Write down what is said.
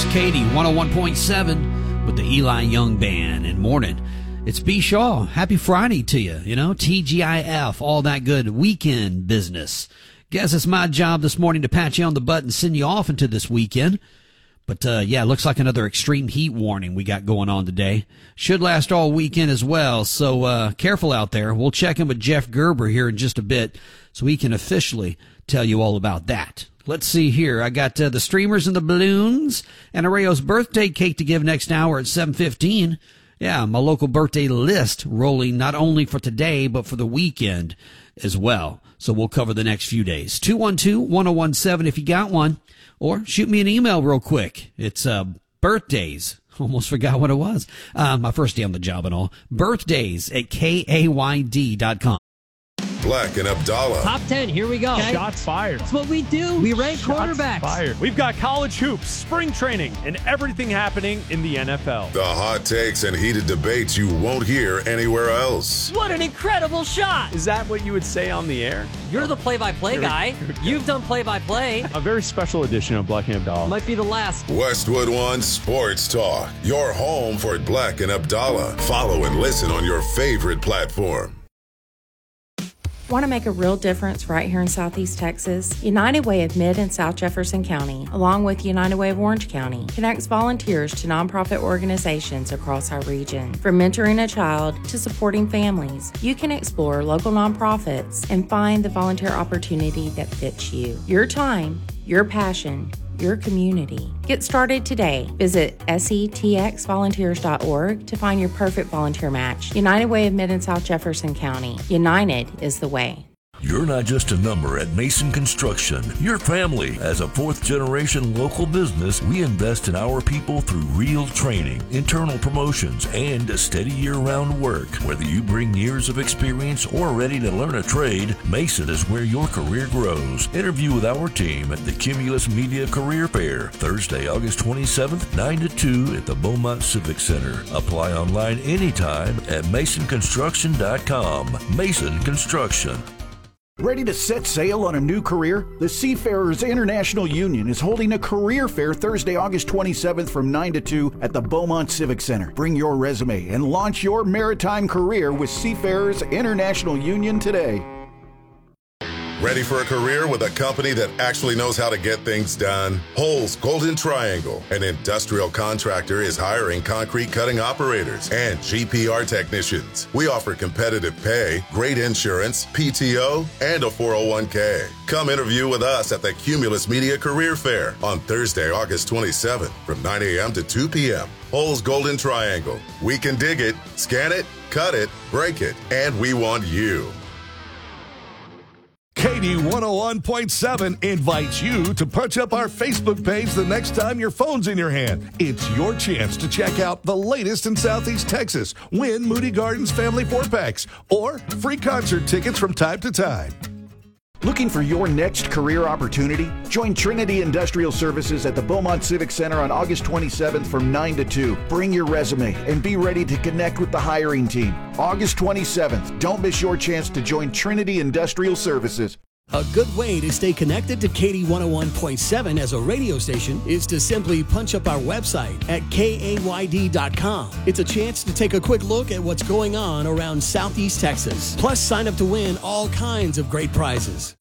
Katie, 101.7 with the Eli Young Band. And morning, it's B. Shaw. Happy Friday to you. You know, TGIF, all that good weekend business. Guess it's my job this morning to pat you on the butt and send you off into this weekend. But, yeah, looks like another extreme heat warning we got going on today. Should last all weekend as well, so careful out there. We'll check in with Jeff Gerber here in just a bit so he can officially tell you all about that. Let's see here. I got the streamers and the balloons and Arayo's birthday cake to give next hour at 7:15. Yeah, my local birthday list rolling not only for today but for the weekend as well. So we'll cover the next few days. 212-1017 if you got one. Or shoot me an email real quick. It's birthdays. Almost forgot what it was. My first day on the job and all. Birthdays at KAYD.com. Black and Abdallah. Top 10, here we go. Okay. Shots fired. That's what we do. We rank quarterbacks. Fired. We've got college hoops, spring training, and everything happening in the NFL. The hot takes and heated debates you won't hear anywhere else. What an incredible shot. Is that what you would say on the air? You're the play-by-play guy. You've done play-by-play. A very special edition of Black and Abdallah. Might be the last. Westwood One Sports Talk. Your home for Black and Abdallah. Follow and listen on your favorite platform. Want to make a real difference right here in Southeast Texas? United Way of Mid and South Jefferson County, along with United Way of Orange County, connects volunteers to nonprofit organizations across our region. From mentoring a child to supporting families, you can explore local nonprofits and find the volunteer opportunity that fits you. Your time, your passion, your community. Get started today. Visit setxvolunteers.org to find your perfect volunteer match. United Way of Mid and South Jefferson County. United is the way. You're not just a number at Mason Construction. Your family. As a fourth-generation local business, we invest in our people through real training, internal promotions, and steady year-round work. Whether you bring years of experience or ready to learn a trade, Mason is where your career grows. Interview with our team at the Cumulus Media Career Fair, Thursday, August 27th, 9 to 2 at the Beaumont Civic Center. Apply online anytime at masonconstruction.com. Mason Construction. Ready to set sail on a new career? The Seafarers International Union is holding a career fair Thursday, August 27th from 9 to 2 at the Beaumont Civic Center. Bring your resume and launch your maritime career with Seafarers International Union today. Ready for a career with a company that actually knows how to get things done? Holes Golden Triangle, an industrial contractor, is hiring concrete cutting operators and GPR technicians. We offer competitive pay, great insurance, PTO, and a 401k. Come interview with us at the Cumulus Media Career Fair on Thursday, August 27th from 9 a.m. to 2 p.m. Holes Golden Triangle. We can dig it, scan it, cut it, break it, and we want you. Katie 101.7 invites you to punch up our Facebook page the next time your phone's in your hand. It's your chance to check out the latest in Southeast Texas, win Moody Gardens Family 4-packs, or free concert tickets from time to time. Looking for your next career opportunity? Join Trinity Industrial Services at the Beaumont Civic Center on August 27th from 9 to 2. Bring your resume and be ready to connect with the hiring team. August 27th. Don't miss your chance to join Trinity Industrial Services. A good way to stay connected to Katie 101.7 as a radio station is to simply punch up our website at KAYD.com. It's a chance to take a quick look at what's going on around Southeast Texas. Plus, sign up to win all kinds of great prizes.